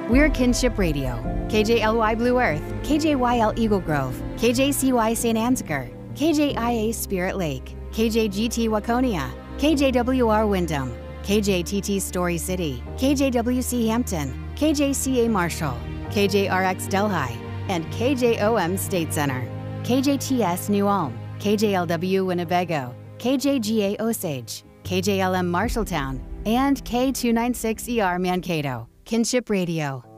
We're Kinship Radio, KJLY Blue Earth, KJYL Eagle Grove, KJCY St. Ansgar, KJIA Spirit Lake, KJGT Waconia, KJWR Wyndham, KJTT Story City, KJWC Hampton, KJCA Marshall, KJRX Delhi, and KJOM State Center, KJTS New Ulm, KJLW Winnebago, KJGA Osage, KJLM Marshalltown, and K296ER Mankato. Kinship Radio.